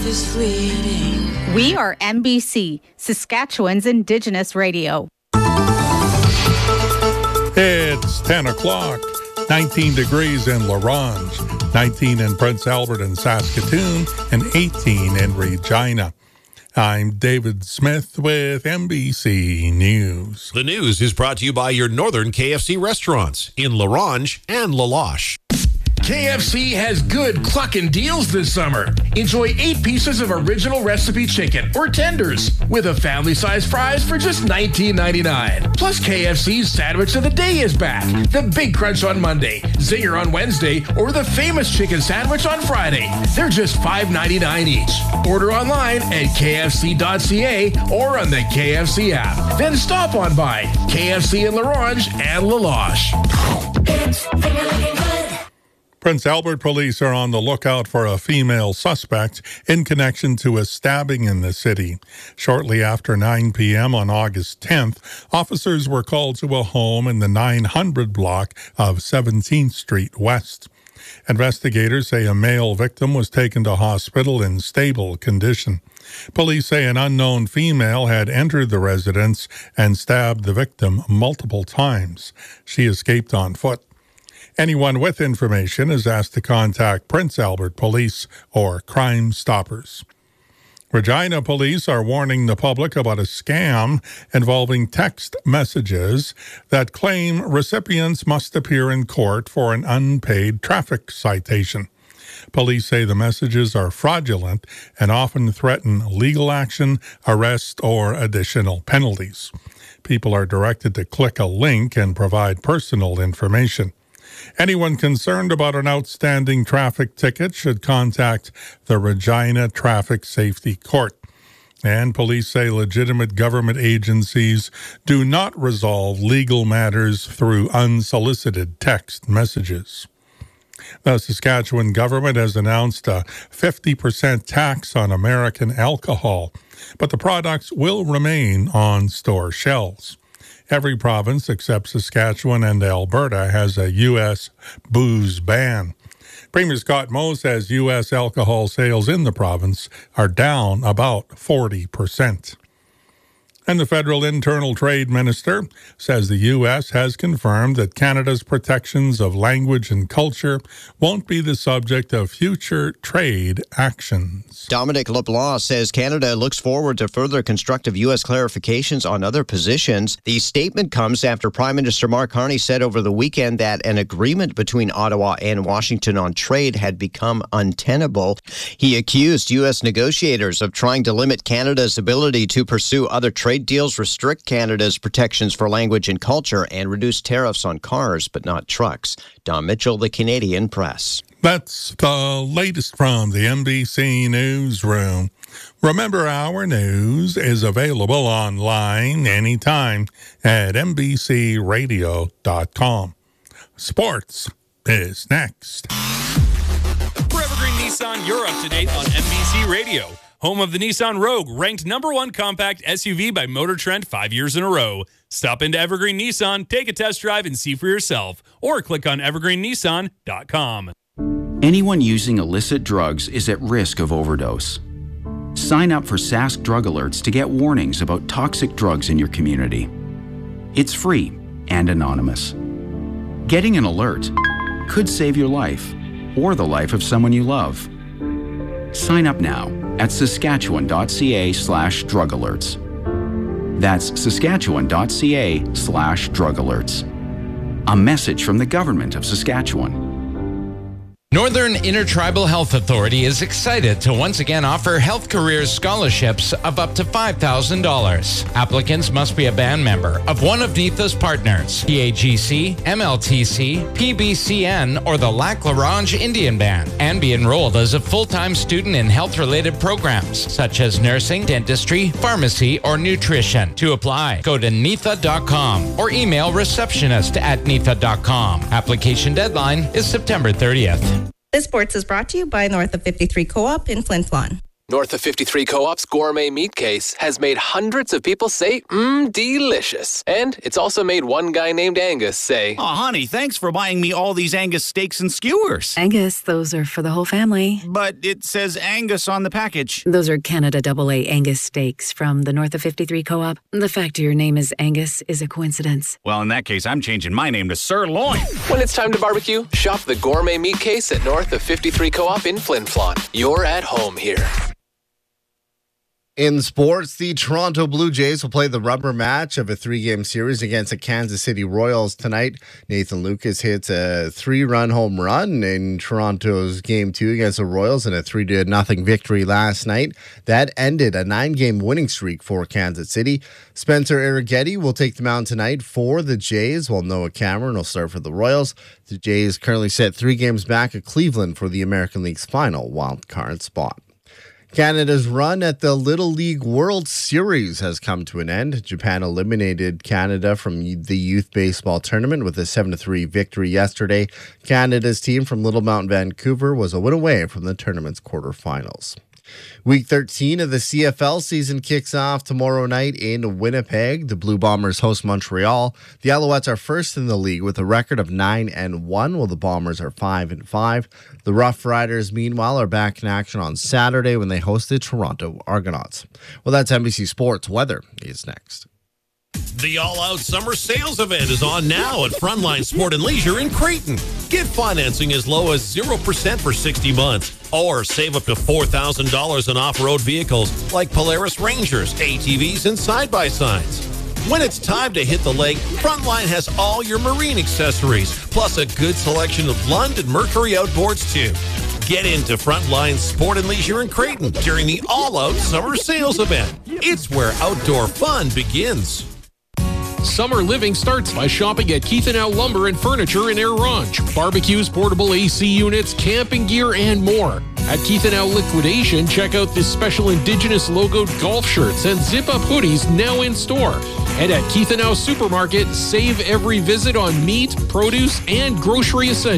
is fleeting. We are NBC, Saskatchewan's Indigenous radio. It's 10 o'clock, 19 degrees in La Ronge, 19 in Prince Albert and Saskatoon, and 18 in Regina. I'm David Smith with NBC News. The news is brought to you by your northern KFC restaurants in La Ronge and La Loche. KFC has good cluckin' deals this summer. Enjoy 8 pieces of original recipe chicken or tenders with a family-sized fries for just $19.99. Plus, KFC's Sandwich of the Day is back. The Big Crunch on Monday, Zinger on Wednesday, or the famous chicken sandwich on Friday. They're just $5.99 each. Order online at kfc.ca or on the KFC app. Then stop on by KFC in La Ronge and La Loche. Prince Albert police are on the lookout for a female suspect in connection to a stabbing in the city. Shortly after 9 p.m. on August 10th, officers were called to a home in the 900 block of 17th Street West. Investigators say a male victim was taken to hospital in stable condition. Police say an unknown female had entered the residence and stabbed the victim multiple times. She escaped on foot. Anyone with information is asked to contact Prince Albert Police or Crime Stoppers. Regina police are warning the public about a scam involving text messages that claim recipients must appear in court for an unpaid traffic citation. Police say the messages are fraudulent and often threaten legal action, arrest, or additional penalties. People are directed to click a link and provide personal information. Anyone concerned about an outstanding traffic ticket should contact the Regina Traffic Safety Court. And police say legitimate government agencies do not resolve legal matters through unsolicited text messages. The Saskatchewan government has announced a 50% tax on American alcohol, but the products will remain on store shelves. Every province except Saskatchewan and Alberta has a U.S. booze ban. Premier Scott Moe says U.S. alcohol sales in the province are down about 40%. And the federal internal trade minister says the U.S. has confirmed that Canada's protections of language and culture won't be the subject of future trade actions. Dominic LeBlanc says Canada looks forward to further constructive U.S. clarifications on other positions. The statement comes after Prime Minister Mark Carney said over the weekend that an agreement between Ottawa and Washington on trade had become untenable. He accused U.S. negotiators of trying to limit Canada's ability to pursue other trade deals, restrict Canada's protections for language and culture, and reduce tariffs on cars but not trucks. Don Mitchell, The Canadian Press. That's the latest from the NBC Newsroom. Remember, our news is available online anytime at NBCRadio.com. Sports is next. For Evergreen Nissan, you're up to date on NBC Radio. Home of the Nissan Rogue, ranked #1 compact SUV by Motor Trend 5 years in a row. Stop into Evergreen Nissan, take a test drive, and see for yourself. Or click on evergreennissan.com. Anyone using illicit drugs is at risk of overdose. Sign up for Sask Drug Alerts to get warnings about toxic drugs in your community. It's free and anonymous. Getting an alert could save your life or the life of someone you love. Sign up now at saskatchewan.ca/drug alerts. That's saskatchewan.ca/drug alerts. A message from the Government of Saskatchewan. Northern Intertribal Health Authority is excited to once again offer health careers scholarships of up to $5,000. Applicants must be a band member of one of NITHA's partners, PAGC, MLTC, PBCN, or the Lac La Ronge Indian Band, and be enrolled as a full-time student in health-related programs such as nursing, dentistry, pharmacy, or nutrition. To apply, go to nitha.com or email receptionist@nitha.com. Application deadline is September 30th. This sports is brought to you by North of 53 Co-op in Flin Flon. North of 53 Co-op's gourmet meat case has made hundreds of people say, delicious. And it's also made one guy named Angus say, "Oh, honey, thanks for buying me all these Angus steaks and skewers." Angus, those are for the whole family. But it says Angus on the package. Those are Canada AA Angus steaks from the North of 53 Co-op. The fact your name is Angus is a coincidence. Well, in that case, I'm changing my name to Sirloin. When it's time to barbecue, shop the gourmet meat case at North of 53 Co-op in Flin Flon. You're at home here. In sports, the Toronto Blue Jays will play the rubber match of a 3-game series against the Kansas City Royals tonight. Nathan Lucas hits a 3-run home run in Toronto's Game 2 against the Royals in a 3-0 victory last night. That ended a 9-game winning streak for Kansas City. Spencer Arrighetti will take the mound tonight for the Jays, while Noah Cameron will start for the Royals. The Jays currently set 3 games back at Cleveland for the American League's final wild card spot. Canada's run at the Little League World Series has come to an end. Japan eliminated Canada from the youth baseball tournament with a 7-3 victory yesterday. Canada's team from Little Mountain, Vancouver was a win away from the tournament's quarterfinals. Week 13 of the CFL season kicks off tomorrow night in Winnipeg. The Blue Bombers host Montreal. The Alouettes are first in the league with a record of 9-1, while the Bombers are 5-5. The Rough Riders, meanwhile, are back in action on Saturday when they host the Toronto Argonauts. Well, that's NBC Sports. Weather is next. The all-out summer sales event is on now at Frontline Sport and Leisure in Creighton. Get financing as low as 0% for 60 months. Or save up to $4,000 on off-road vehicles like Polaris Rangers, ATVs, and side-by-sides. When it's time to hit the lake, Frontline has all your marine accessories, plus a good selection of Lund and Mercury outboards, too. Get into Frontline Sport and Leisure in Creighton during the all-out summer sales event. It's where outdoor fun begins. Summer living starts by shopping at Keith & Al Lumber and Furniture in Air Ronge. Barbecues, portable AC units, camping gear, and more. At Keith & Al Liquidation, check out the special Indigenous logoed golf shirts and zip-up hoodies now in store. And at Keith & Al Supermarket, save every visit on meat, produce, and grocery essentials.